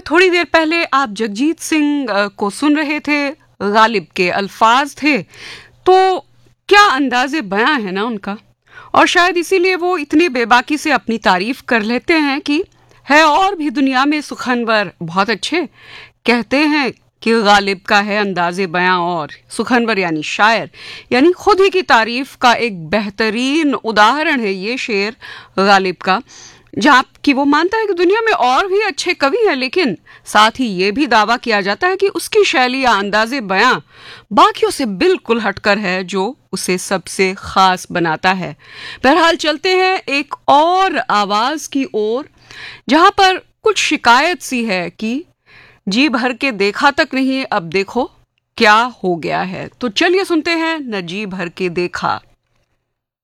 थोड़ी देर पहले आप जगजीत सिंह को सुन रहे थे, गालिब के अल्फाज थे। तो क्या अंदाज़े बयां है ना उनका, और शायद इसीलिए वो इतनी बेबाकी से अपनी तारीफ कर लेते हैं कि है और भी दुनिया में सुखनवर बहुत अच्छे। कहते हैं कि गालिब का है अंदाज़े बयां, और सुखनवर यानी शायर, यानी खुद ही की तारीफ का एक बेहतरीन उदाहरण है ये शेर गालिब का, जहाँ कि वो मानता है कि दुनिया में और भी अच्छे कवि हैं, लेकिन साथ ही ये भी दावा किया जाता है कि उसकी शैली या अंदाज़े बयां बाकियों से बिल्कुल हटकर है, जो उसे सबसे खास बनाता है। बहरहाल चलते हैं एक और आवाज़ की ओर, जहाँ पर कुछ शिकायत सी है कि जी भर के देखा तक नहीं, अब देखो क्या हो गया है। तो चलिए सुनते हैं न जी भर के देखा।